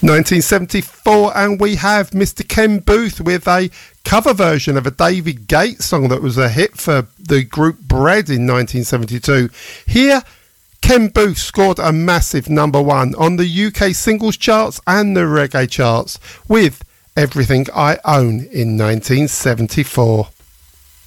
1974, and we have Mr. Ken Boothe with a cover version of a David Gates song that was a hit for the group Bread in 1972. Here, Ken Boothe scored a massive number one on the UK singles charts and the reggae charts with Everything I Own in 1974.